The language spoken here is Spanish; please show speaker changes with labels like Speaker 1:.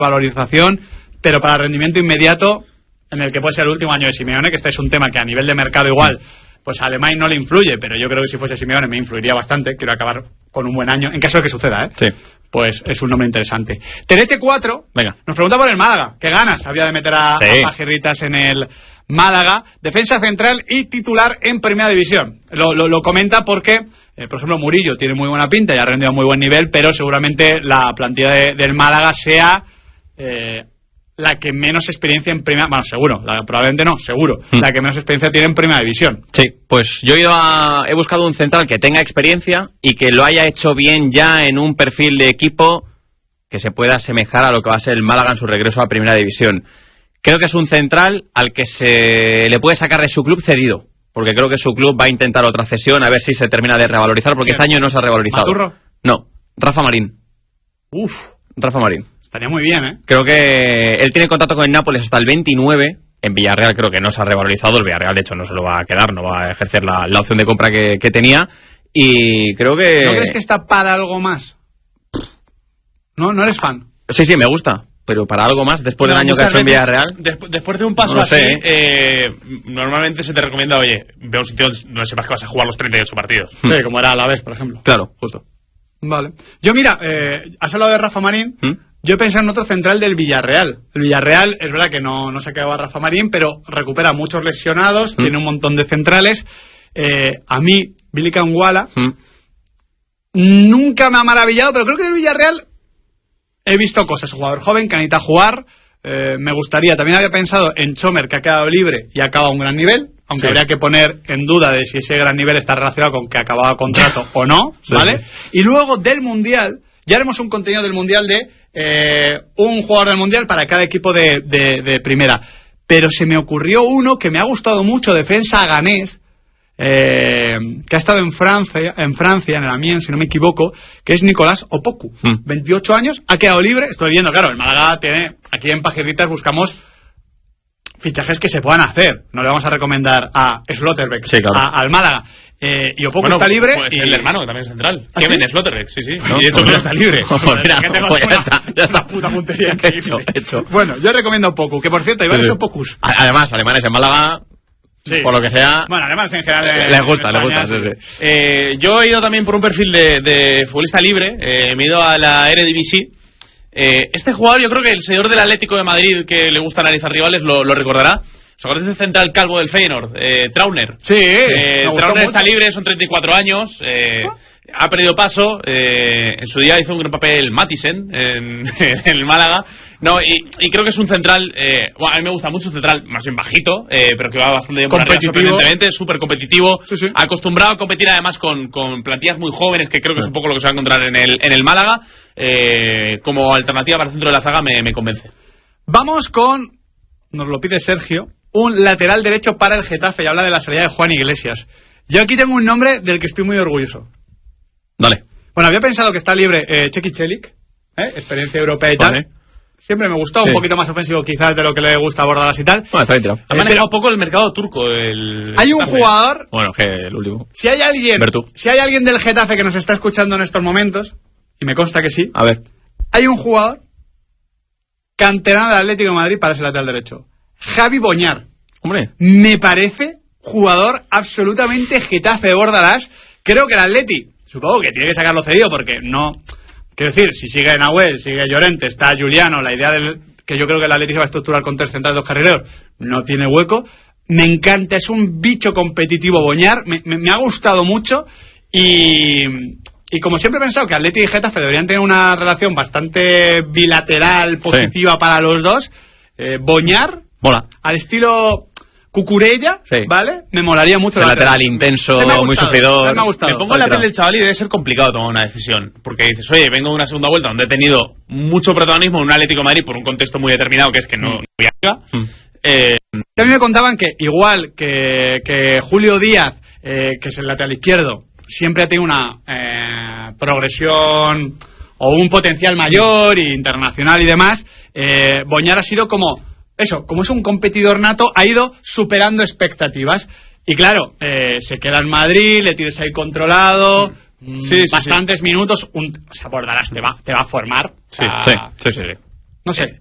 Speaker 1: valorización, pero para rendimiento inmediato, en el que puede ser el último año de Simeone, que este es un tema que a nivel de mercado igual, pues a Alemán no le influye, pero yo creo que si fuese Simeone me influiría bastante. Quiero acabar con un buen año, en caso de que suceda,
Speaker 2: Sí.
Speaker 1: Pues es un nombre interesante. Terete 4
Speaker 2: Venga.
Speaker 1: nos pregunta por el Málaga. ¿Qué ganas había de meter a Pajirritas en el Málaga? Defensa central y titular en Primera División. Lo comenta porque, por ejemplo, Murillo tiene muy buena pinta y ha rendido a muy buen nivel, pero seguramente la plantilla del Málaga sea la que menos experiencia en Primera... Bueno, seguro, probablemente no, seguro. La que menos experiencia tiene en Primera División.
Speaker 2: Sí, pues yo he buscado un central que tenga experiencia y que lo haya hecho bien ya en un perfil de equipo que se pueda asemejar a lo que va a ser el Málaga en su regreso a Primera División. Creo que es un central al que se le puede sacar de su club cedido, porque creo que su club va a intentar otra cesión a ver si se termina de revalorizar, porque este año no se ha revalorizado.
Speaker 1: ¿Maturro?
Speaker 2: No, Rafa Marín. Rafa Marín.
Speaker 1: Estaría muy bien,
Speaker 2: Creo que él tiene contrato con el Nápoles hasta el 29. En Villarreal creo que no se ha revalorizado. El Villarreal, de hecho, no se lo va a quedar, no va a ejercer la opción de compra que tenía. Y creo que...
Speaker 1: ¿No crees que está para algo más? ¿No eres fan?
Speaker 2: Sí, me gusta. Pero para algo más, después del año que ha hecho en Villarreal...
Speaker 3: Después de un paso
Speaker 2: no
Speaker 3: así,
Speaker 2: normalmente
Speaker 3: se te recomienda, oye, ve a un sitio donde sepas que vas a jugar los 38 partidos.
Speaker 1: Sí, como era Alavés, por ejemplo.
Speaker 2: Claro, justo.
Speaker 1: Vale. Yo, mira, has hablado de Rafa Marín. Yo he pensado en otro central del Villarreal. El Villarreal, es verdad que no se ha quedado a Rafa Marín, pero recupera muchos lesionados, tiene un montón de centrales. A mí, Billy Kangwala, nunca me ha maravillado, pero creo que en el Villarreal he visto cosas. Jugador joven que necesita jugar. Me gustaría. También había pensado en Chomer, que ha quedado libre y acaba a un gran nivel, aunque habría que poner en duda de si ese gran nivel está relacionado con que acababa contrato o no, ¿vale? Sí. Y luego del Mundial, ya haremos un contenido del Mundial de un jugador del Mundial para cada equipo de primera. Pero se me ocurrió uno que me ha gustado mucho, defensa ganés, que ha estado en Francia, en el Amiens, si no me equivoco, que es Nicolás Opoku. 28 años, ha quedado libre. Estoy viendo, claro, el Málaga tiene, aquí en Pajirritas buscamos fichajes que se puedan hacer. No le vamos a recomendar a Slotterbeck, al Málaga. Y Opoku está libre.
Speaker 3: Pues el hermano, que también es central.
Speaker 1: ¿Ah,
Speaker 3: Kevin
Speaker 1: sí?
Speaker 3: Slotterbeck, sí.
Speaker 1: No, y de hecho, está libre.
Speaker 2: Ya está.
Speaker 1: Puta puntería
Speaker 2: hecho.
Speaker 1: Bueno, yo recomiendo Opoku, que por cierto hay varios Opokus.
Speaker 2: Además, alemanes en Málaga, por lo que sea...
Speaker 1: Bueno, además en general...
Speaker 2: les gusta.
Speaker 3: Yo he ido también por un perfil de futbolista libre. Me he ido a la Eredivisie. Este jugador, yo creo que el seguidor del Atlético de Madrid, que le gusta analizar rivales, lo recordará. ¿Os acordáis del central calvo del Feyenoord? Trauner.
Speaker 1: Sí.
Speaker 3: Trauner está libre, son 34 años. Ha perdido paso. En su día hizo un gran papel Matisen en el Málaga. No, y creo que es un central. A mí me gusta mucho un central más bien bajito, pero que va bastante bien por arriba, sorprendentemente, súper competitivo. Sí. Acostumbrado a competir además con plantillas muy jóvenes, que creo que es un poco lo que se va a encontrar en el Málaga. Como alternativa para el centro de la zaga me convence.
Speaker 1: Vamos con, nos lo pide Sergio, un lateral derecho para el Getafe, y habla de la salida de Juan Iglesias. Yo aquí tengo un nombre del que estoy muy orgulloso.
Speaker 2: Dale.
Speaker 1: Bueno, había pensado que está libre Čekić Čelik, experiencia europea y tal. Siempre me gustó, un poquito más ofensivo quizás de lo que le gusta a Bordalas y tal.
Speaker 2: Bueno, está bien tirado.
Speaker 3: Ha manejado un poco el mercado turco.
Speaker 1: Hay un jugador...
Speaker 2: Bueno, que el último.
Speaker 1: Si hay alguien del Getafe que nos está escuchando en estos momentos, y me consta que sí.
Speaker 2: A ver.
Speaker 1: Hay un jugador canterano del Atlético de Madrid para ese lateral derecho. Javi Boñar.
Speaker 2: Hombre.
Speaker 1: Me parece jugador absolutamente Getafe de Bordalás. Creo que el Atleti, supongo que tiene que sacarlo cedido porque no... Quiero decir, si sigue Nahuel, sigue Llorente, está Juliano, la idea que yo creo que el Atleti se va a estructurar con 3 centrales, 2 carrileros, no tiene hueco. Me encanta, es un bicho competitivo Boñar. Me ha gustado mucho y como siempre he pensado que Atleti y Getafe deberían tener una relación bastante bilateral, positiva para los dos, Boñar...
Speaker 2: Mola.
Speaker 1: Al estilo Cucurella, ¿vale? Me molaría mucho.
Speaker 2: El lateral intenso, muy sufridor.
Speaker 1: Me ha gustado.
Speaker 3: Me pongo en la piel del chaval y debe ser complicado tomar una decisión. Porque dices, oye, vengo de una segunda vuelta donde he tenido mucho protagonismo en un Atlético de Madrid por un contexto muy determinado, que es que no voy a...
Speaker 1: A mí me contaban que igual que Julio Díaz, que es el lateral izquierdo, siempre ha tenido una progresión o un potencial mayor y internacional y demás, Boñar ha sido como es un competidor nato, ha ido superando expectativas. Y claro, se queda en Madrid, le tienes ahí controlado, bastantes minutos, Bordalas te va a formar.
Speaker 2: Sí.
Speaker 1: No sé.